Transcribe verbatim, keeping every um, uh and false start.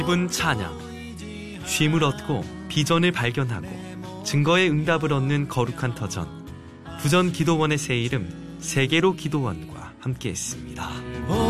기분 찬양, 쉼을 얻고 비전을 발견하고 증거의 응답을 얻는 거룩한 터전, 부전 기도원의 새 이름 세계로 기도원과 함께했습니다.